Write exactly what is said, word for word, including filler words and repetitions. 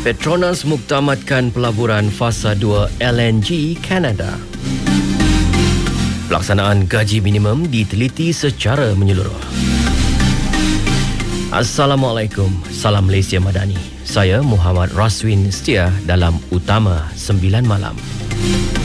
Petronas muktamadkan pelaburan fasa dua L N G Kanada. Pelaksanaan gaji minimum diteliti secara menyeluruh. Assalamualaikum, salam Malaysia Madani. Saya Muhammad Raswin Setia dalam Utama sembilan Malam.